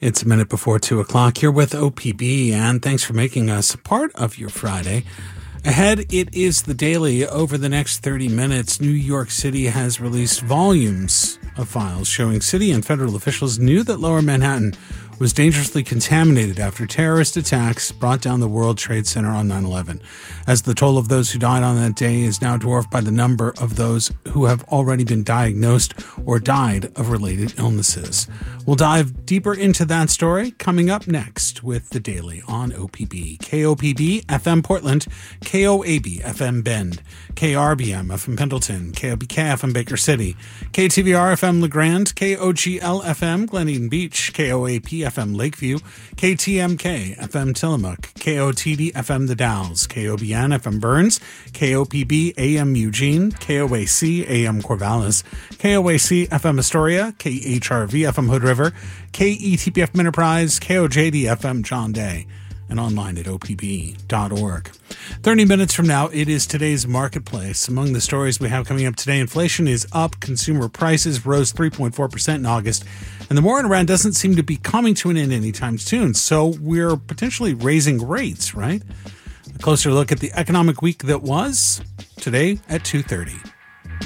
It's a minute before 2 o'clock. You're with OPB, and thanks for making us a part of your Friday. Ahead, it is the Daily. Over the next 30 minutes, New York City has released volumes of files showing city and federal officials knew that Lower Manhattan was dangerously contaminated after terrorist attacks brought down the World Trade Center on 9/11. As the toll of those who died on that day is now dwarfed by the number of those who have already been diagnosed or died of related illnesses. We'll dive deeper into that story coming up next with the Daily on OPB. KOPB FM Portland, KOAB FM Bend, KRBM FM Pendleton, KOBK FM Baker City, KTVR FM LeGrand, KOGL FM Glen Eden Beach, KOAP FM Lakeview, KTMK FM Tillamook, KOTD FM The Dalles, KOBN FM Burns, KOPB AM Eugene, KOAC AM Corvallis, KOAC FM Astoria, KHRV FM Hood River, KETPF Enterprise, KOJD FM John Day, and online at opb.org. 30 minutes from now, it is today's Marketplace. Among the stories we have coming up today, inflation is up, consumer prices rose 3.4% in August, and the war in Iran doesn't seem to be coming to an end anytime soon, so we're potentially raising rates, right? A closer look at the economic week that was, today at 2:30.